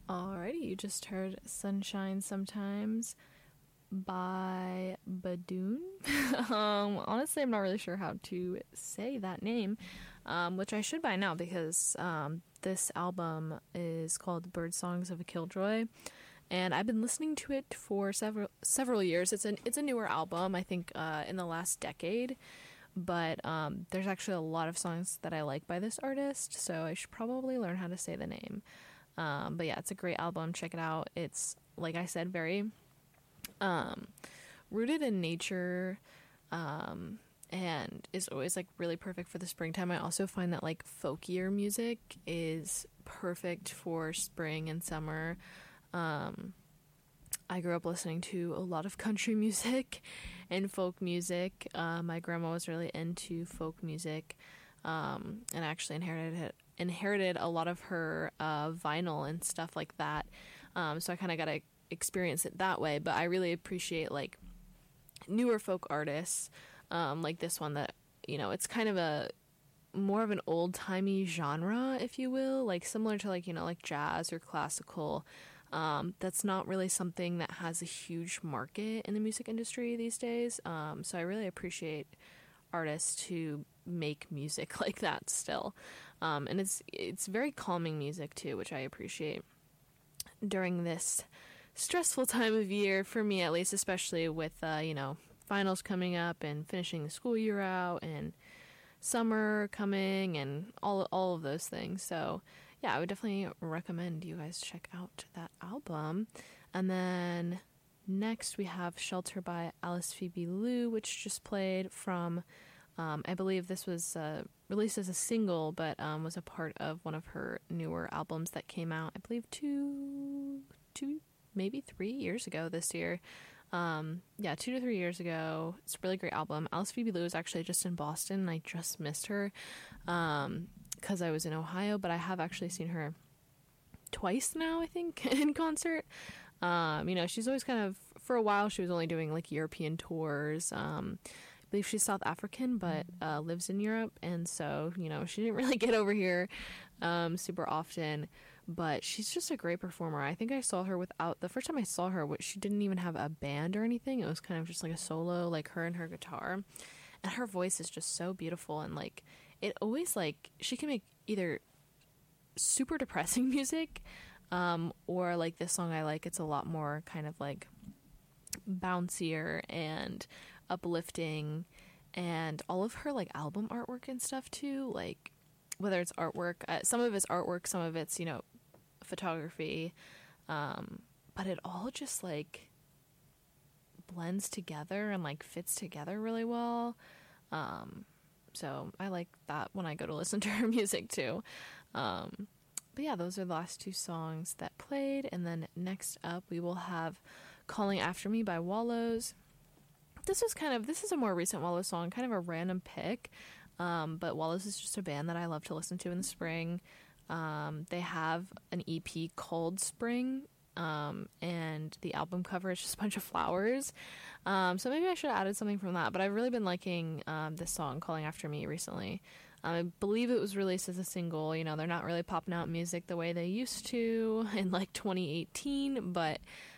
Alrighty, you just heard Sunshine Sometimes by Badoon. Honestly, I'm not really sure how to say that name, which I should by now because this album is called Bird Songs of a Killjoy, and I've been listening to it for several years. It's a newer album, I think, in the last decade, but there's actually a lot of songs that I like by this artist, so I should probably learn how to say the name. But yeah, it's a great album. Check it out. It's, like I said, very rooted in nature, and is always like really perfect for the springtime. I also find that like folkier music is perfect for spring and summer. I grew up listening to a lot of country music and folk music. My grandma was really into folk music, and actually inherited a lot of her vinyl and stuff like that. So I kind of got to experience it that way. But I really appreciate like newer folk artists, like this one that, it's kind of a more of an old timey genre, if you will, like similar to like, like jazz or classical. That's not really something that has a huge market in the music industry these days. So I really appreciate artists who make music like that still. And it's very calming music too, which I appreciate during this stressful time of year, for me at least, especially with finals coming up and finishing the school year out and summer coming and all of those things. So yeah, I would definitely recommend you guys check out that album. And then next we have Shelter by Alice Phoebe Lou, which just played from I believe this was released as a single, but was a part of one of her newer albums that came out, I believe, two, maybe 3 years ago this year. 2 to 3 years ago. It's a really great album. Alice Phoebe Lou is actually just in Boston, and I just missed her because I was in Ohio, but I have actually seen her twice now, I think, in concert. She's always kind of, for a while, she was only doing like European tours. I believe she's South African, but lives in Europe, and so she didn't really get over here super often. But she's just a great performer. I think I saw her the first time I saw her, she didn't even have a band or anything. It was kind of just like a solo, like her and her guitar, and her voice is just so beautiful. And like it always, like, she can make either super depressing music, or like this song I like. It's a lot more kind of like bouncier and uplifting, and all of her like album artwork and stuff too, like whether it's artwork, some of it's artwork, some of it's photography, but it all just like blends together and like fits together really well. So I like that when I go to listen to her music too. But yeah, those are the last two songs that played, and then next up we will have Calling After Me by Wallows. This is a more recent Wallows song, kind of a random pick, but Wallows is just a band that I love to listen to in the spring. They have an EP called Spring, and the album cover is just a bunch of flowers, so maybe I should have added something from that, but I've really been liking this song, Calling After Me, recently. I believe it was released as a single. They're not really popping out music the way they used to in like 2018, but